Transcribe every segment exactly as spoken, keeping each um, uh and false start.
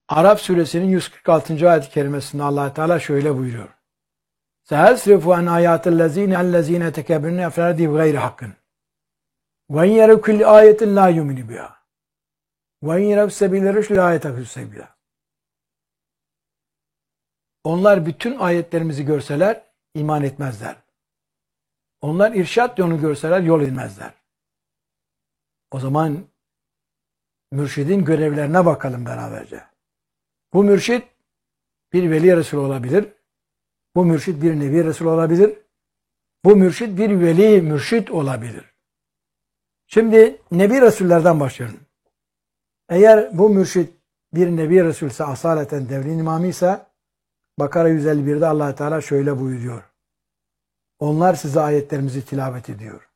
Araf suresinin yüz kırk altıncı ayet-i kerimesinde Allah Teala şöyle buyuruyor. Seesrifu an ayatillezine ellezine tekebirne ferdi gayri hakkın. Ve yeru kulli ayetin la yuminu biha. Ve yeru sebile rüşlü ayete sebile. Onlar bütün ayetlerimizi görseler iman etmezler. Onlar irşat yolunu görseler yol edilmezler. O zaman mürşidin görevlerine bakalım beraberce. Bu mürşid bir veli resul olabilir. Bu mürşid bir nebi resul olabilir. Bu mürşid bir veli mürşid olabilir. Şimdi nebi resullerden başlıyorum. Eğer bu mürşid bir nebi resulse, asaleten devrin imamı ise Bakara yüz elli birde Allah Teala şöyle buyuruyor. Onlar size ayetlerimizi tilavet ediyor.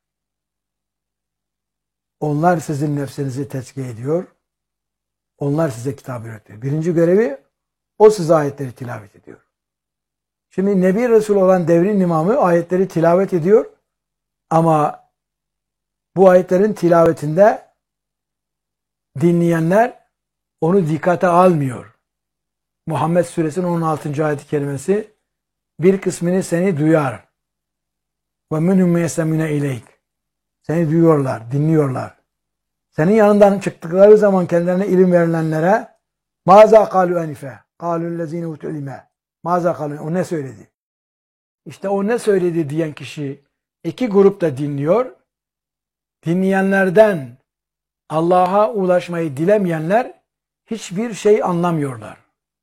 Onlar sizin nefsinizi tezkiye ediyor. Onlar size kitap öğretiyor. Birinci görevi o size ayetleri tilavet ediyor. Şimdi Nebi Resul olan devrin imamı ayetleri tilavet ediyor. Ama bu ayetlerin tilavetinde dinleyenler onu dikkate almıyor. Muhammed Suresinin on altıncı ayet-i kerimesi bir kısmını seni duyar. Ve minhum yesemine ileyk. Seni duyuyorlar, dinliyorlar. Senin yanından çıktıkları zaman kendilerine ilim verilenlere maza kalu enife. Kalu'llezine utul ilme. Maza kalu. O ne söyledi? İşte o ne söyledi diyen kişi iki grupta dinliyor. Dinleyenlerden Allah'a ulaşmayı dilemeyenler hiçbir şey anlamıyorlar.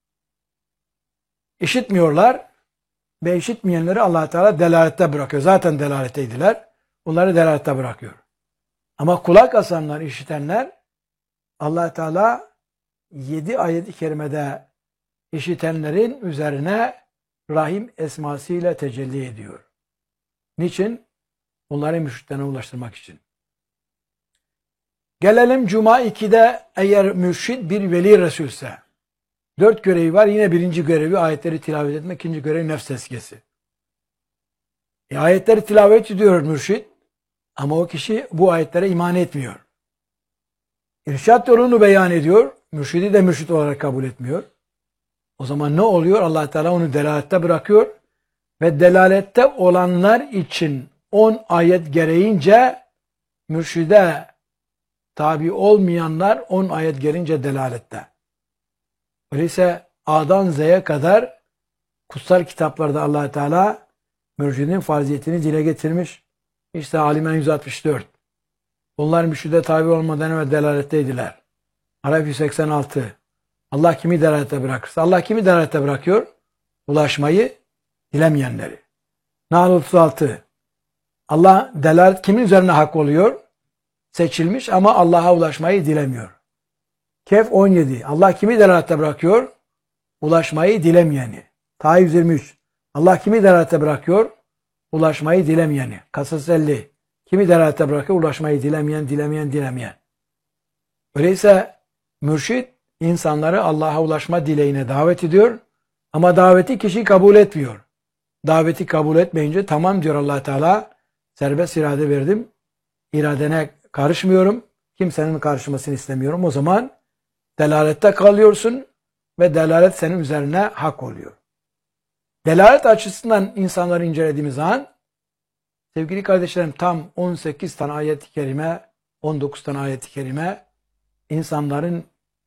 İşitmiyorlar ve işitmeyenleri Allah Teala delalette bırakıyor. Zaten delaletteydiler. Onları delalette bırakıyor. Ama kulak asanlar, işitenler Allah Teala yedi ayet-i kerimede işitenlerin üzerine Rahim esmasıyla tecelli ediyor. Niçin? Onları mürşitlerine ulaştırmak için. Gelelim Cuma ikide eğer mürşid bir veli resulse. Dört görevi var. Yine birinci görevi ayetleri tilavet etmek. İkinci görevi nefs tezkiyesi. E, ayetleri tilavet ediyor mürşid. Ama o kişi bu ayetlere iman etmiyor. İrşad yolunu beyan ediyor. Mürşidi de mürşid olarak kabul etmiyor. O zaman ne oluyor? Allah Teala onu delalette bırakıyor. Ve delalette olanlar için on ayet gereğince mürşide tabi olmayanlar on ayet gelince delalette. Öyleyse A'dan Z'ye kadar kutsal kitaplarda Allah Teala mürşidin farziyetini dile getirmiş. İşte Alimen yüz altmış dört. Bunlar mürşide tabi olmadan evvel delaletteydiler. Araf yüz seksen altı. Allah kimi delalette bırakırsa. Allah kimi delalette bırakıyor? Ulaşmayı dilemeyenleri. Nahl otuz altı. Allah delalet kimin üzerine hak oluyor? Seçilmiş ama Allah'a ulaşmayı dilemiyor. Kehf on yedi. Allah kimi delalette bırakıyor? Ulaşmayı dilemeyeni. Taha yüz yirmi üç. Allah kimi delalette bırakıyor? Ulaşmayı dilemeyeni. Kasas elli. Kimi delalette bırakıyor? Ulaşmayı dilemeyen, dilemeyen, dilemeyen. Öyleyse mürşid insanları Allah'a ulaşma dileğine davet ediyor. Ama daveti kişi kabul etmiyor. Daveti kabul etmeyince tamam diyor Allah Teala, serbest irade verdim. İradene karışmıyorum. Kimsenin karışmasını istemiyorum. O zaman delalette kalıyorsun ve delalet senin üzerine hak oluyor. Delalet açısından insanları incelediğimiz zaman sevgili kardeşlerim tam on sekiz tane ayet-i kerime, on dokuz tane ayet-i kerime insanların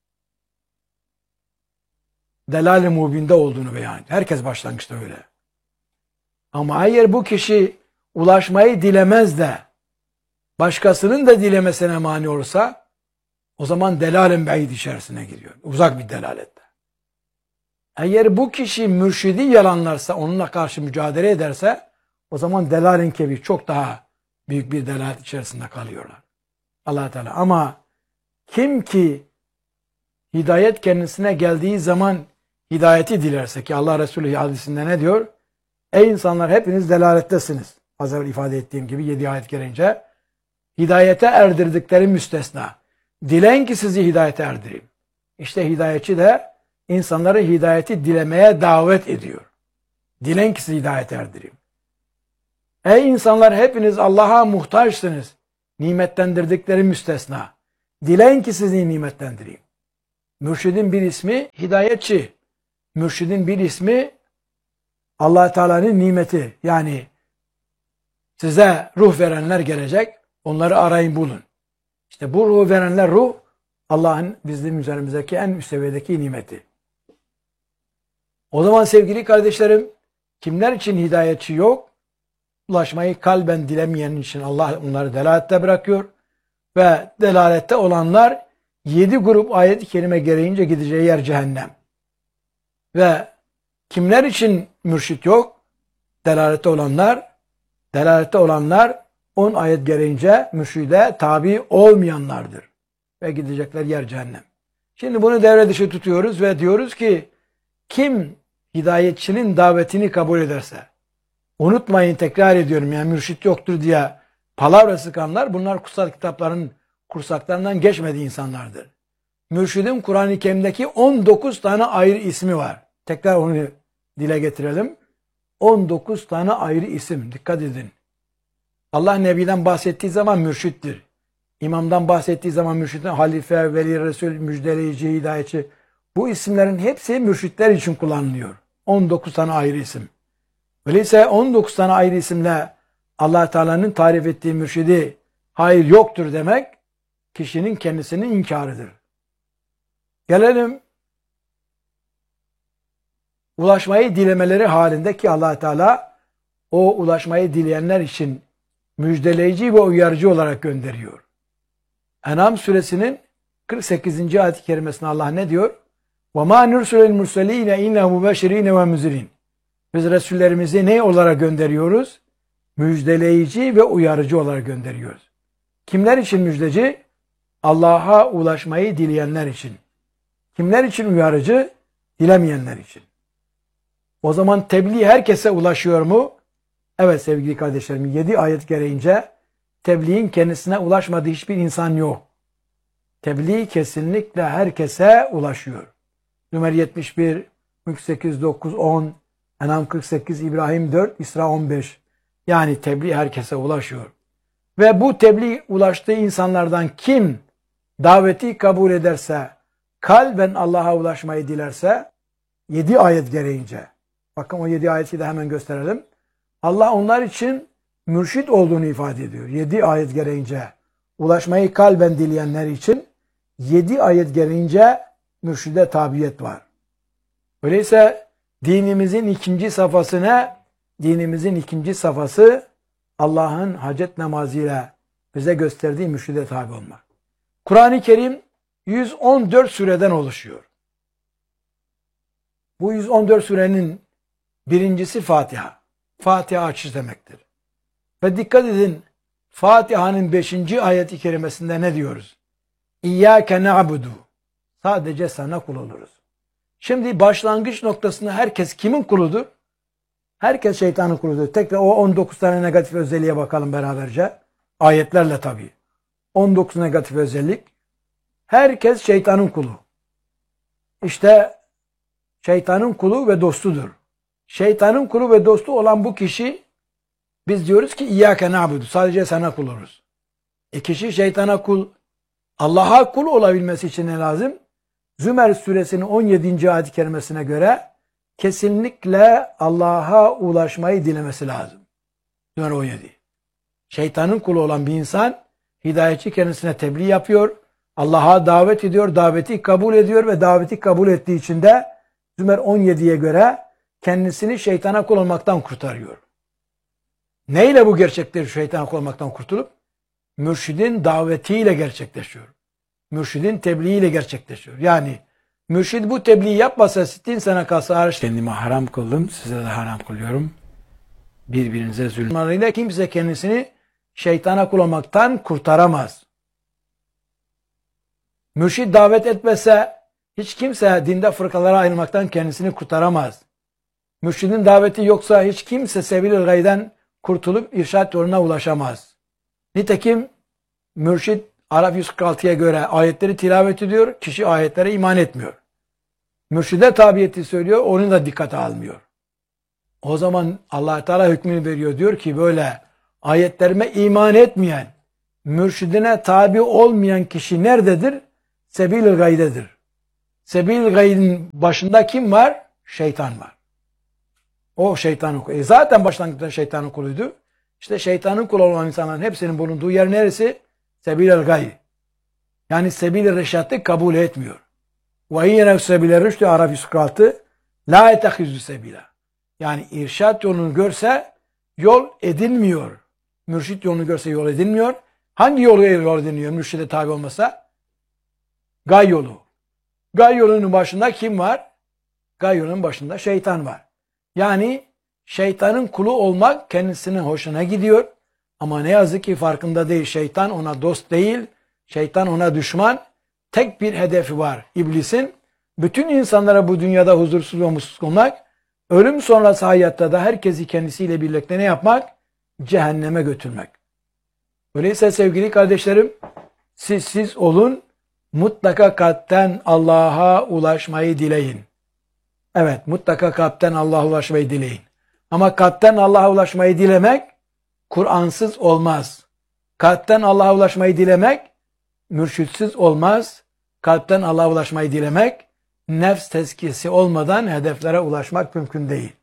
delal-i mubinde olduğunu beyan ediyor. Herkes başlangıçta öyle. Ama eğer bu kişi ulaşmayı dilemez de başkasının da dilemesine mani olursa o zaman delal-i be'id içerisine giriyor. Uzak bir delalette. Eğer bu kişi mürşidi yalanlarsa, onunla karşı mücadele ederse o zaman delal-i kebir çok daha büyük bir delalet içerisinde kalıyorlar. Allah Teala. Ama kim ki hidayet kendisine geldiği zaman hidayeti dilerse ki Allah Resulü hadisinde ne diyor? Ey insanlar hepiniz delalettesiniz. Az evvel ifade ettiğim gibi yedi ayet gelince hidayete erdirdikleri müstesna. Dileyin ki sizi hidayete erdireyim. İşte hidayetçi de insanları hidayeti dilemeye davet ediyor. Dileyin ki sizi hidayete erdireyim. Ey insanlar hepiniz Allah'a muhtaçsınız. Nimetlendirdikleri müstesna. Dileyin ki sizi nimetlendireyim. Mürşidin bir ismi hidayetçi. Mürşidin bir ismi Allah Teala'nın nimeti. Yani size ruh verenler gelecek. Onları arayın bulun. İşte bu ruhu verenler ruh Allah'ın bizim üzerimizdeki en üst seviyedeki nimeti. O zaman sevgili kardeşlerim, kimler için hidayetçi yok? Ulaşmayı kalben dilemeyen için Allah onları delalette bırakıyor. Ve delalette olanlar yedi grup ayet-i kerime gereğince gideceği yer cehennem. Ve kimler için mürşit yok? Delalette olanlar, delalette olanlar on ayet gereğince mürşide tabi olmayanlardır. Ve gidecekler yer cehennem. Şimdi bunu devre dışı tutuyoruz ve diyoruz ki kim hidayetçinin davetini kabul ederse, unutmayın tekrar ediyorum yani mürşit yoktur diye palavra sıkanlar bunlar kutsal kitapların kursaklarından geçmediği insanlardır. Mürşidin Kur'an-ı Kerim'deki on dokuz tane ayrı ismi var. Tekrar onu dile getirelim. on dokuz tane ayrı isim. Dikkat edin. Allah Nebi'den bahsettiği zaman mürşittir. İmamdan bahsettiği zaman mürşittir. Halife, veli, resul, müjdeleyici, hidayetçi. Bu isimlerin hepsi mürşitler için kullanılıyor. on dokuz tane ayrı isim. Öyleyse on dokuz tane ayrı isimle Allah Teala'nın tarif ettiği mürşidi hayır yoktur demek kişinin kendisinin inkarıdır. Gelelim ulaşmayı dilemeleri halinde ki Allah Teala o ulaşmayı dileyenler için müjdeleyici ve uyarıcı olarak gönderiyor. En'am suresinin kırk sekizinci ayet-i kerimesinde Allah ne diyor? وَمَا نُرْسُلَ الْمُرْسَلِينَ اِنَّهُ مُبَشِرِينَ وَمُزِرِينَ Biz Resullerimizi ne olarak gönderiyoruz? Müjdeleyici ve uyarıcı olarak gönderiyoruz. Kimler için müjdeci? Allah'a ulaşmayı dileyenler için. Kimler için uyarıcı? Dilemeyenler için. O zaman tebliğ herkese ulaşıyor mu? Evet sevgili kardeşlerim, yedi ayet gereğince tebliğin kendisine ulaşmadığı hiçbir insan yok. Tebliğ kesinlikle herkese ulaşıyor. Zümer yetmiş bir, Mülk sekiz, dokuz, on, En'am kırk sekiz, İbrahim dört, İsra on beş. Yani tebliğ herkese ulaşıyor. Ve bu tebliğ ulaştığı insanlardan kim daveti kabul ederse, kalben Allah'a ulaşmayı dilerse, yedi ayet gereğince, bakın o yedi ayeti de hemen gösterelim. Allah onlar için mürşit olduğunu ifade ediyor. Yedi ayet gereğince ulaşmayı kalben dileyenler için yedi ayet gereğince mürşide tabiyet var. Öyleyse dinimizin ikinci safhası ne? Dinimizin ikinci safhası Allah'ın hacet namazıyla bize gösterdiği mürşide tabi olmak. Kur'an-ı Kerim yüz on dört sureden oluşuyor. Bu yüz on dört surenin birincisi Fatiha. Fatiha açış demektir. Ve dikkat edin, Fatiha'nın beşinci ayet-i kerimesinde ne diyoruz? İyyâke na'budu. Sadece sana kul oluruz. Şimdi başlangıç noktasında herkes kimin kuludur? Herkes şeytanın kuludur. Tekrar o on dokuz tane negatif özelliğe bakalım beraberce. Ayetlerle tabii. on dokuz negatif özellik. Herkes şeytanın kulu. İşte şeytanın kulu ve dostudur. Şeytanın kulu ve dostu olan bu kişi biz diyoruz ki İyyâke na'budu. Sadece sana kul oluruz. E kişi şeytana kul, Allah'a kul olabilmesi için ne lazım? Zümer suresinin on yedinci ayet-i kerimesine göre kesinlikle Allah'a ulaşmayı dilemesi lazım. Zümer on yedi. Şeytanın kulu olan bir insan hidayetçi kendisine tebliğ yapıyor, Allah'a davet ediyor, daveti kabul ediyor ve daveti kabul ettiği için de Zümer on yediye göre kendisini şeytana kul olmaktan kurtarıyor. Neyle bu gerçekleşiyor şeytana kul olmaktan kurtulup? Mürşidin davetiyle gerçekleşiyor. Mürşidin tebliğiyle gerçekleşiyor. Yani mürşid bu tebliği yapmasa sittin sene kalsa hariç kendime haram kıldım, size de haram kılıyorum. Birbirinize zulümleriyle kimse kendisini şeytana kul olmaktan kurtaramaz. Mürşid davet etmese hiç kimse dinde fırkalara ayrılmaktan kendisini kurtaramaz. Mürşidin daveti yoksa hiç kimse sebil-i gayden kurtulup irşad yoluna ulaşamaz. Nitekim mürşid Araf yüz kırk altıya göre ayetleri tilavet ediyor, kişi ayetlere iman etmiyor. Mürşide tabiyeti söylüyor, onu da dikkate almıyor. O zaman Allah Teala hükmünü veriyor, diyor ki böyle ayetlerime iman etmeyen, mürşidine tabi olmayan kişi nerededir? Sebil-i gaydedir. Sebil gayrın başında kim var? Şeytan var. O şeytanın kulu. E zaten başlangıçta şeytanın kuluydu. İşte şeytanın kulu olan insanların hepsinin bulunduğu yer neresi? Sebil gayr. Yani sebil-i reşatı kabul etmiyor. Ve yine sebil-i rüştü Araf yüz kırk altı la etehizü sebila. Yani irşat yolunu görse yol edinmiyor. Mürşit yolunu görse yol edinmiyor. Hangi yolu yol ediniyor mürşide tabi olmasa? Gay yolu. Gay yolunun başında kim var? Gay yolunun başında şeytan var. Yani şeytanın kulu olmak kendisinin hoşuna gidiyor. Ama ne yazık ki farkında değil. Şeytan ona dost değil. Şeytan ona düşman. Tek bir hedefi var iblisin. Bütün insanlara bu dünyada huzursuz ve mutsuz olmak. Ölüm sonrası hayatta da herkesi kendisiyle birlikte ne yapmak? Cehenneme götürmek. Öyleyse sevgili kardeşlerim, siz siz olun, mutlaka kalpten Allah'a ulaşmayı dileyin. Evet, mutlaka kalpten Allah'a ulaşmayı dileyin. Ama kalpten Allah'a ulaşmayı dilemek, Kur'ansız olmaz. Kalpten Allah'a ulaşmayı dilemek, mürşitsiz olmaz. Kalpten Allah'a ulaşmayı dilemek, nefs tezkiyesi olmadan hedeflere ulaşmak mümkün değil.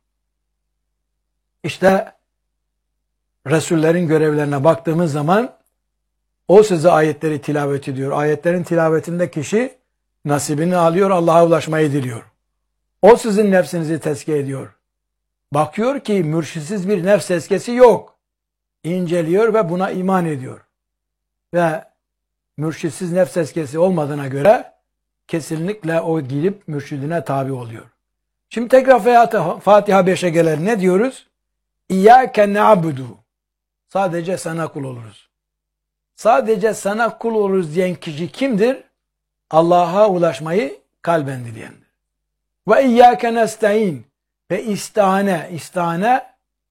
İşte Resullerin görevlerine baktığımız zaman o size ayetleri tilavet ediyor. Ayetlerin tilavetinde kişi nasibini alıyor, Allah'a ulaşmayı diliyor. O sizin nefsinizi tezkiye ediyor. Bakıyor ki mürşitsiz bir nefs tezkiyesi yok. İnceliyor ve buna iman ediyor. Ve mürşitsiz nefs tezkiyesi olmadığına göre kesinlikle o gidip mürşidine tabi oluyor. Şimdi tekrar Fatiha beşe gelelim. Ne diyoruz? İyyâke na'budu. Sadece sana kul oluruz. Sadece sana kul oluruz diyen kişi kimdir? Allah'a ulaşmayı kalben dileyendir. Ve iyyâke nesta'in. Ve istihane. İstihane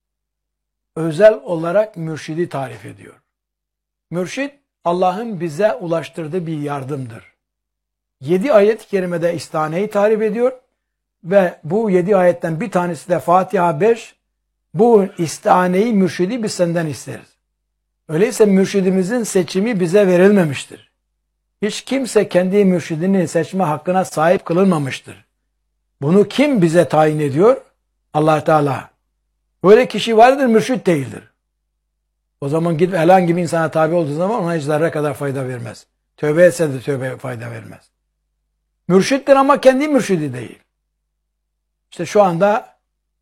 özel olarak mürşidi tarif ediyor. Mürşid Allah'ın bize ulaştırdığı bir yardımdır. Yedi ayet-i kerimede istihaneyi tarif ediyor ve bu yedi ayetten bir tanesi de Fatiha beş. Bu istihaneyi, mürşidi biz senden isteriz. Öyleyse mürşidimizin seçimi bize verilmemiştir. Hiç kimse kendi mürşidini seçme hakkına sahip kılınmamıştır. Bunu kim bize tayin ediyor? Allah Teala. Böyle kişi vardır, mürşid değildir. O zaman gidip herhangi bir insana tabi olduğu zaman ona hiç zerre kadar fayda vermez. Tövbe etse de tövbe fayda vermez. Mürşittir ama kendi mürşidi değil. İşte şu anda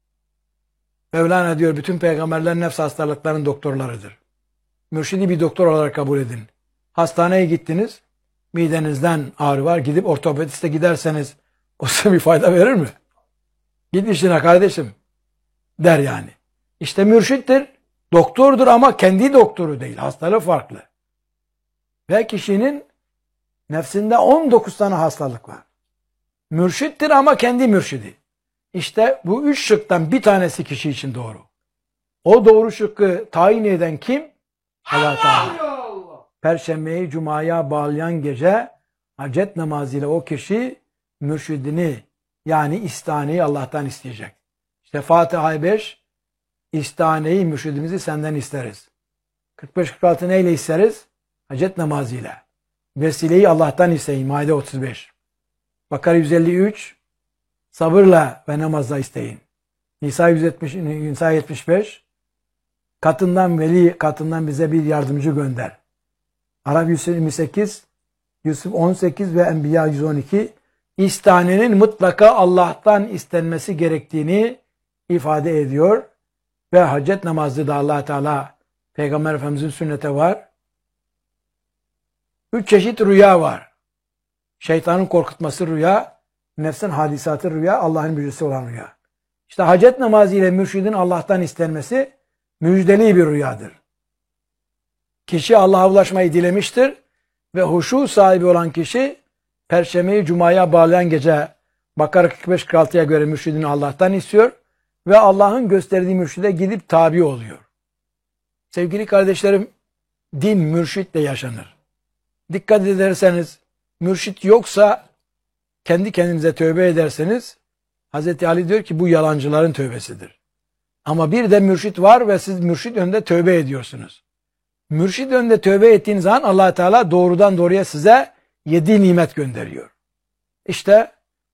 Mevlana diyor bütün peygamberler nefs hastalıklarının doktorlarıdır. Mürşidi bir doktor olarak kabul edin. Hastaneye gittiniz, midenizden ağrı var, gidip ortopediste giderseniz o size bir fayda verir mi? Git işine kardeşim der yani. İşte mürşittir, doktordur ama kendi doktoru değil, hastalığı farklı. Ve kişinin nefsinde on dokuz tane hastalık var. Mürşittir ama kendi mürşidi. İşte bu üç şıktan bir tanesi kişi için doğru. O doğru şıkkı tayin eden kim? Allah Teala. Perşembeyi Cuma'ya bağlayan gece hacet namazıyla o kişi mürşidini yani istihaneyi Allah'tan isteyecek. İşte Fatiha beş istihaneyi, mürşidimizi senden isteriz. kırk beş kırk altı neyle isteriz? Hacet namazıyla. Vesileyi Allah'tan isteyin. Maide otuz beş. Bakara yüz elli üç sabırla ve namazla isteyin. Nisa yüz yetmiş, Nisa yetmiş beş katından veli katından bize bir yardımcı gönder. Araf yüz yirmi sekiz, Yusuf on sekiz ve Enbiya yüz on iki istihanenin mutlaka Allah'tan istenmesi gerektiğini ifade ediyor. Ve hacet namazı da Allah Teala Peygamber Efendimizin sünnete var. Üç çeşit rüya var. Şeytanın korkutması rüya, nefsin hadisatı rüya, Allah'ın müjdesi olan rüya. İşte hacet namazı ile mürşidin Allah'tan istenmesi müjdeli bir rüyadır. Kişi Allah'a ulaşmayı dilemiştir ve huşu sahibi olan kişi Perşembeyi Cuma'ya bağlayan gece Bakara kırk beş kırk altıya göre mürşidini Allah'tan istiyor ve Allah'ın gösterdiği mürşide gidip tabi oluyor. Sevgili kardeşlerim, din mürşitle yaşanır. Dikkat ederseniz, mürşit yoksa kendi kendinize tövbe ederseniz, Hazreti Ali diyor ki bu yalancıların tövbesidir. Ama bir de mürşit var ve siz mürşit önünde tövbe ediyorsunuz. Mürşit önünde tövbe ettiğiniz zaman Allah Teala doğrudan doğruya size yedi nimet gönderiyor. İşte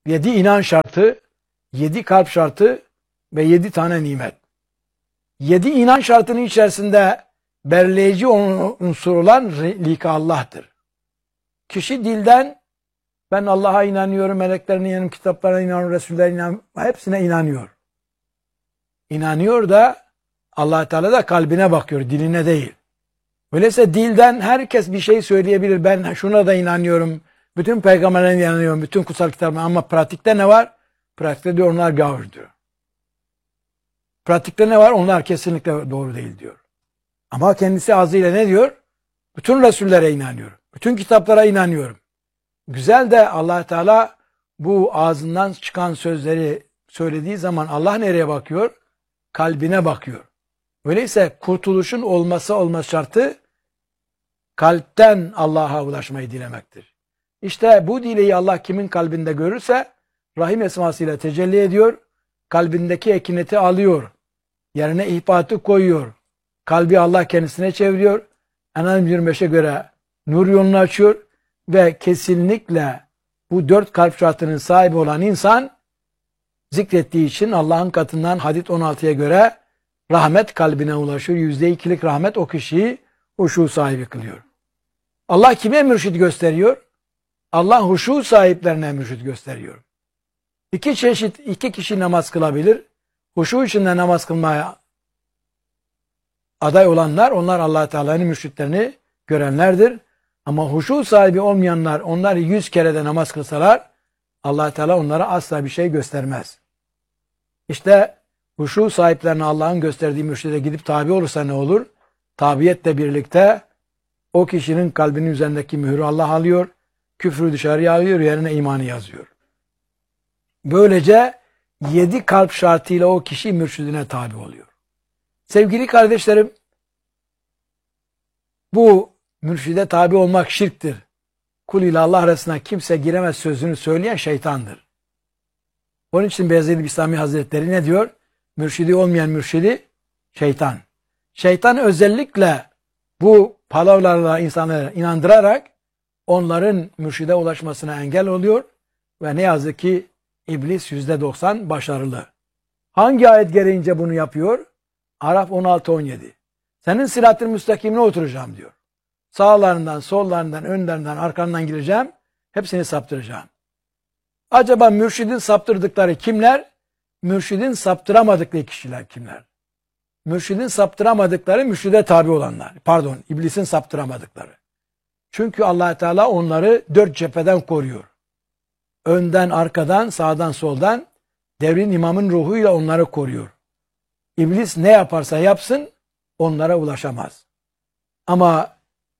Yedi inan şartı, yedi kalp şartı ve yedi tane nimet. Yedi inan şartının içerisinde belirleyici unsur olan lika Allah'tır. Kişi dilden ben Allah'a inanıyorum, meleklerine inanıyorum, kitaplarına inanıyorum, Resullerine inanıyorum, hepsine inanıyor. İnanıyor da Allah Teala da kalbine bakıyor, diline değil. Öyleyse dilden herkes bir şey söyleyebilir. Ben şuna da inanıyorum, bütün peygamberlere inanıyorum, bütün kutsal kitaplara, ama pratikte ne var? Pratikte diyor onlar gavur diyor. Pratikte ne var? Onlar kesinlikle doğru değil diyor. Ama kendisi ağzıyla ne diyor? Bütün Resullere inanıyorum. Bütün kitaplara inanıyorum. Güzel de Allah Teala bu ağzından çıkan sözleri söylediği zaman Allah nereye bakıyor? Kalbine bakıyor. Öyleyse kurtuluşun olması olma şartı kalpten Allah'a ulaşmayı dilemektir. İşte bu dileği Allah kimin kalbinde görürse Rahim esmasıyla tecelli ediyor. Kalbindeki ekineti alıyor. Yerine ihbatı koyuyor. Kalbi Allah kendisine çeviriyor. En'am yirmi beşe göre nur yolunu açıyor. Ve kesinlikle bu dört kalp şartının sahibi olan insan zikrettiği için Allah'ın katından Hadid on altıya göre rahmet kalbine ulaşıyor. Yüzde ikilik rahmet o kişiyi huşu sahibi kılıyor. Allah kime mürşid gösteriyor? Allah huşu sahiplerine mürşid gösteriyor. İki çeşit, iki kişi namaz kılabilir. Huşu içinde namaz kılmaya aday olanlar, onlar Allah Teala'nın mürşitlerini görenlerdir. Ama huşu sahibi olmayanlar, onlar yüz kere de namaz kılsalar, Allah Teala onlara asla bir şey göstermez. İşte huşu sahiplerine Allah'ın gösterdiği mürşide gidip tabi olursa ne olur? Tabiyetle birlikte o kişinin kalbinin üzerindeki mührü Allah alıyor, küfrü dışarıya alıyor, yerine imanı yazıyor. Böylece yedi kalp şartıyla o kişi mürşidine tabi oluyor. Sevgili kardeşlerim, bu mürşide tabi olmak şirktir. Kul ile Allah arasına kimse giremez sözünü söyleyen şeytandır. Onun için Beyazıt Bistami Hazretleri ne diyor? Mürşidi olmayan mürşidi şeytan. Şeytan özellikle bu palavralarla insanları inandırarak onların mürşide ulaşmasına engel oluyor ve ne yazık ki İblis yüzde doksan başarılı. Hangi ayet gereğince bunu yapıyor? Araf on altı on yedi. Senin sırat-ı müstakimine oturacağım diyor. Sağlarından, sollarından, önlerinden, arkandan gireceğim. Hepsini saptıracağım. Acaba mürşidin saptırdıkları kimler? Mürşidin saptıramadıkları kişiler kimler? Mürşidin saptıramadıkları mürşide tabi olanlar. Pardon, iblisin saptıramadıkları. Çünkü Allah Teala onları dört cepheden koruyor. Önden, arkadan, sağdan, soldan devrin imamın ruhuyla onları koruyor. İblis ne yaparsa yapsın onlara ulaşamaz. Ama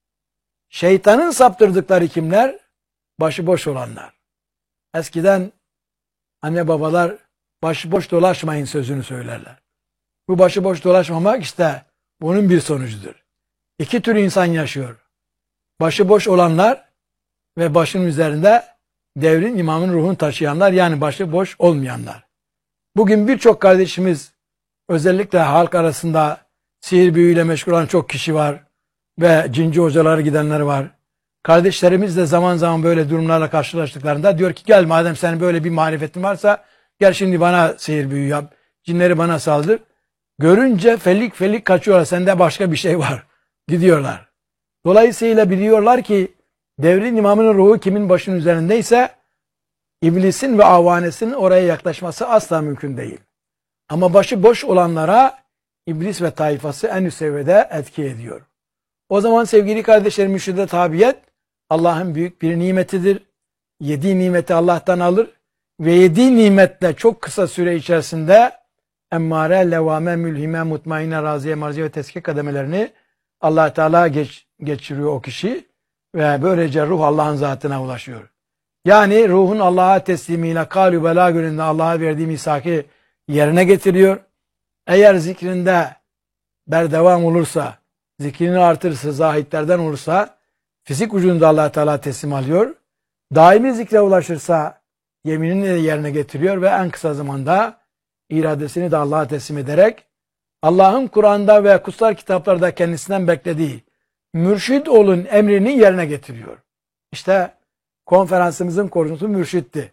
şeytanın saptırdıkları kimler? Başıboş olanlar. Eskiden anne babalar başıboş dolaşmayın sözünü söylerler. Bu başıboş dolaşmamak işte bunun bir sonucudur. İki tür insan yaşıyor. Başıboş olanlar ve başının üzerinde devrin imamın ruhunu taşıyanlar, yani başıboş olmayanlar. Bugün birçok kardeşimiz, özellikle halk arasında sihir büyüyle meşgul olan çok kişi var ve cinci hocalara gidenler var. Kardeşlerimiz de zaman zaman böyle durumlarla karşılaştıklarında diyor ki gel madem senin böyle bir marifetin varsa gel şimdi bana sihir büyü yap, cinleri bana saldır. Görünce felik felik kaçıyorlar, sende başka bir şey var. Gidiyorlar. Dolayısıyla biliyorlar ki devrin imamının ruhu kimin başının üzerindeyse iblisin ve avanesinin oraya yaklaşması asla mümkün değil. Ama başı boş olanlara iblis ve tayfası en üst seviyede etki ediyor. O zaman sevgili kardeşlerim, mürşide tabiyet Allah'ın büyük bir nimetidir. Yedi nimeti Allah'tan alır ve yedi nimetle çok kısa süre içerisinde emmare, levame, mülhime, mutmainne, raziye, marziye ve tezkiye kademelerini Allah Teala geç, geçiriyor o kişi ve böylece ruh Allah'ın zatına ulaşıyor. Yani ruhun Allah'a teslimiyle kâlü belâ gönlünde Allah'a verdiği misaki yerine getiriyor. Eğer zikrinde berdevam olursa, zikrini artırırsa, zahitlerden olursa fizik vücudunda Allah Teala teslim alıyor. Daimi zikre ulaşırsa yeminini de yerine getiriyor ve en kısa zamanda iradesini de Allah'a teslim ederek Allah'ın Kur'an'da ve kutsal kitaplarda kendisinden beklediği mürşid olun emrini yerine getiriyor. İşte konferansımızın konusu mürşitti.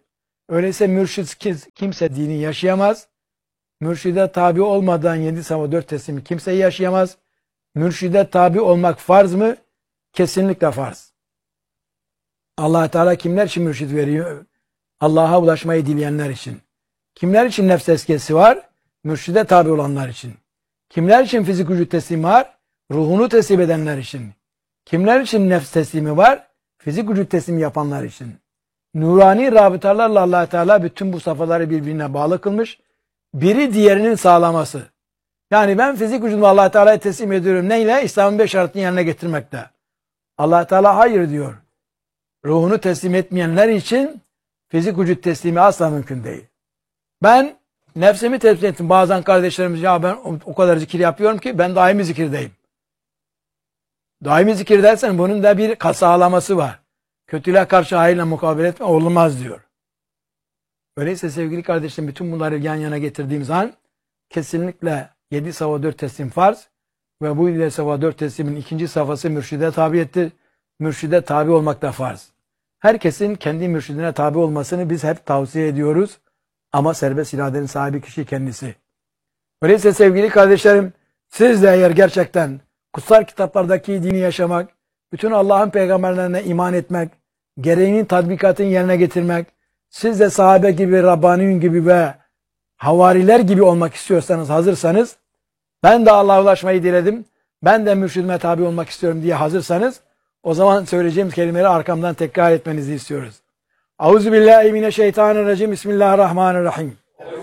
Öyleyse mürşitsiz kimse dini yaşayamaz. Mürşide tabi olmadan yedi sava dört teslimi kimse yaşayamaz. Mürşide tabi olmak farz mı? Kesinlikle farz. Allah Teala kimler için mürşid veriyor? Allah'a ulaşmayı dileyenler için. Kimler için nefs tezkiyesi var? Mürşide tabi olanlar için. Kimler için fizik vücut teslimi var? Ruhunu teslim edenler için. Kimler için nefs teslimi var? Fizik vücut teslimi yapanlar için. Nurani rabıtalarla Allah Teala bütün bu safhaları birbirine bağlı kılmış. Biri diğerinin sağlaması. Yani ben fizik vücudumu Allah Teala'ya teslim ediyorum. Neyle? İslam'ın beş şartını yerine getirmekte. Allah Teala hayır diyor. Ruhunu teslim etmeyenler için fizik vücut teslimi asla mümkün değil. Ben nefsimi teslim ettim. Bazen kardeşlerimiz ya ben o kadar zikir yapıyorum ki ben daimi zikirdeyim. Daimi zikir dersen bunun da bir sağlaması var. Kötülüğe karşı hayırla mukabele etme olmaz diyor. Öyleyse sevgili kardeşlerim bütün bunları yan yana getirdiğim zaman kesinlikle yedi sava dört teslim farz ve bu yedi sava dört teslimin ikinci safhası mürşide tabiyettir. Mürşide tabi olmak da farz. Herkesin kendi mürşidine tabi olmasını biz hep tavsiye ediyoruz. Ama serbest iradenin sahibi kişi kendisi. Öyleyse sevgili kardeşlerim siz de eğer gerçekten kutsal kitaplardaki dini yaşamak, bütün Allah'ın peygamberlerine iman etmek, gereğinin tatbikatını yerine getirmek, siz de sahabe gibi, Rabbani'nin gibi ve havariler gibi olmak istiyorsanız, hazırsanız, ben de Allah'a ulaşmayı diledim, ben de mürşidime tabi olmak istiyorum diye hazırsanız, o zaman söyleyeceğim kelimeleri arkamdan tekrar etmenizi istiyoruz. Euzubillahimineşşeytanirracim. Bismillahirrahmanirrahim.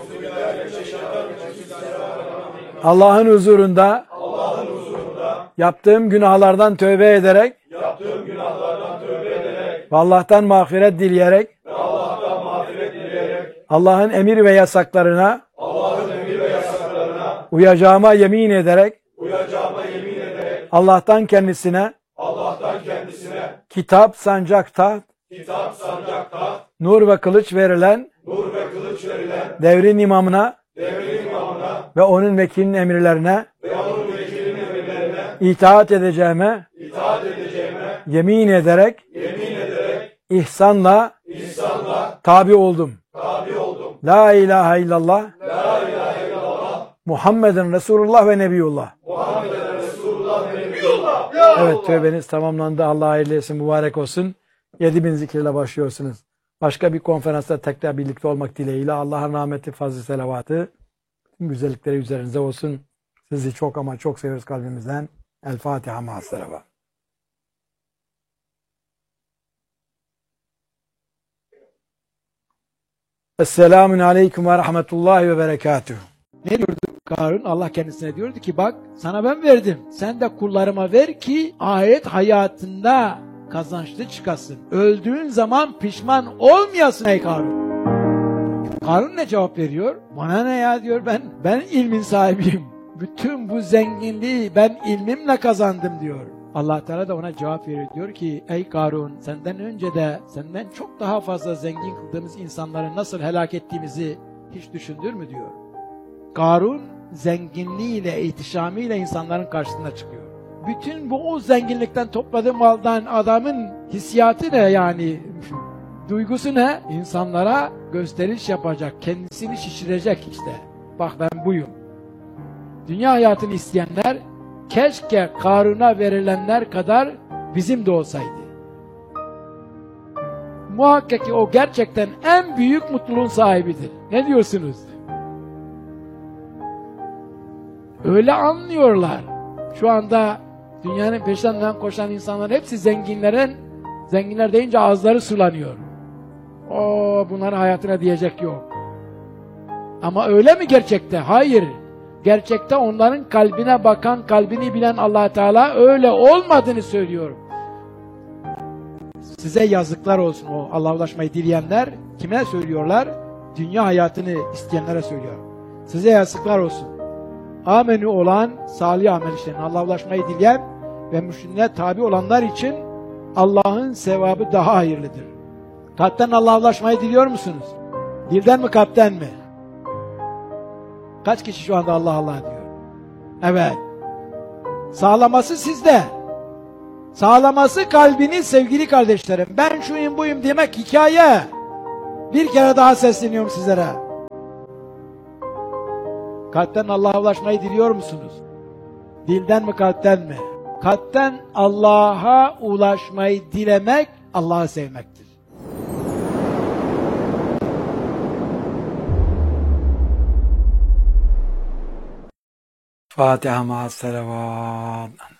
Allah'ın huzurunda, Allah'ın huzurunda yaptığım günahlardan tövbe ederek, yaptığım günahlardan tövbe ederek ve Allah'tan mağfiret dileyerek, ve Allah'tan mağfiret dileyerek Allah'ın emir ve yasaklarına, Allah'ın emir ve yasaklarına uyacağıma yemin ederek, uyacağıma yemin ederek Allah'tan kendisine, Allah'tan kendisine kitap, sancak, taht, kitap, sancak, taht, nur ve kılıç verilen, nur ve kılıç verilen devrin imamına, devrin imamına ve onun vekilinin emirlerine, ve onun vekilinin emirlerine itaat edeceğime, itaat edeceğime yemin ederek, yemin ederek ihsanla, ihsanla tabi oldum. Tabi oldum. La ilahe illallah, la ilahe illallah Muhammeden Resulullah ve Nebiyullah. Muhammeden Resulullah ve Nebiyullah. Evet, tövbeniz tamamlandı. Allah hayırlı etsin, mübarek olsun. yedi bin zikirle başlıyorsunuz. Başka bir konferansta tekrar birlikte olmak dileğiyle Allah'ın rahmeti, fazl-ı selavatı, güzellikleri üzerinize olsun. Sizi çok ama çok seviyoruz kalbimizden. El Fatiha ma'as-selavat. Esselamun aleyküm ve rahmetullahi ve berekatuhu. Ne diyordu Karun? Allah kendisine diyordu ki bak sana ben verdim. Sen de kullarıma ver ki ahiret hayatında kazançlı çıkasın. Öldüğün zaman pişman olmayasın ey Karun. Karun ne cevap veriyor? Bana ne ya diyor, ben ben ilmin sahibiyim. Bütün bu zenginliği ben ilmimle kazandım diyor. Allah Teala da ona cevap veriyor. Diyor ki ey Karun, senden önce de senden çok daha fazla zengin kıldığımız insanları nasıl helak ettiğimizi hiç düşündür mü diyor. Karun zenginliğiyle, ihtişamıyla insanların karşısına çıkıyor. Bütün bu o zenginlikten topladığı maldan adamın hissiyatı ne yani? Duygusu ne? İnsanlara gösteriş yapacak, kendisini şişirecek işte. Bak ben buyum. Dünya hayatını isteyenler keşke Karun'a verilenler kadar bizim de olsaydı. Muhakkak ki o gerçekten en büyük mutluluğun sahibidir. Ne diyorsunuz? Öyle anlıyorlar. Şu anda dünyanın peşinden koşan insanlar hepsi zenginlerin, zenginler deyince ağızları sulanıyor. O bunların hayatına diyecek yok. Ama öyle mi gerçekte? Hayır. Gerçekte onların kalbine bakan, kalbini bilen Allah Teala öyle olmadığını söylüyor. Size yazıklar olsun o Allah'a ulaşmayı dileyenler. Kime söylüyorlar? Dünya hayatını isteyenlere söylüyor. Size yazıklar olsun. Amenü olan salih amel işleyen, Allah'a ulaşmayı dileyen ve mürşidine tabi olanlar için Allah'ın sevabı daha hayırlıdır. Kalpten Allah'a ulaşmayı diliyor musunuz? Dilden mi, kalpten mi? Kaç kişi şu anda Allah Allah diyor? Evet. Sağlaması sizde. Sağlaması kalbiniz sevgili kardeşlerim. Ben şuyum buyum demek hikaye. Bir kere daha sesleniyorum sizlere. Kalpten Allah'a ulaşmayı diliyor musunuz? Dilden mi, kalpten mi? Kalpten Allah'a ulaşmayı dilemek, Allah'ı sevmektir. Fatiha ma'as salavat.